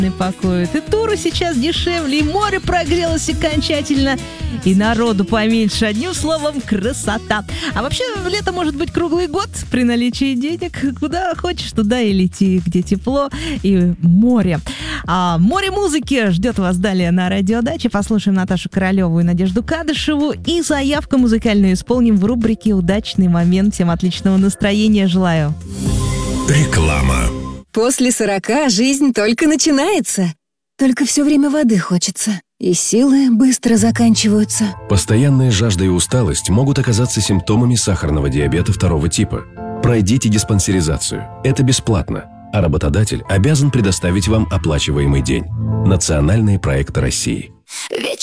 пакуют. И туры сейчас дешевле, и море прогрелось окончательно, и народу поменьше. Одним словом, красота. А вообще, лето может быть круглый год при наличии денег. Куда хочешь, туда и лети, где тепло и море. Море музыки ждет вас далее на радиодаче. Послушаем Наташу Королеву и Надежду Кадышеву. И заявку музыкальную исполним в рубрике «Удачный момент». Всем отличного настроения желаю. Реклама. После 40 жизнь только начинается. Только все время воды хочется. И силы быстро заканчиваются. Постоянная жажда и усталость могут оказаться симптомами сахарного диабета 2 типа. Пройдите диспансеризацию. Это бесплатно. А работодатель обязан предоставить вам оплачиваемый день. Национальные проекты России.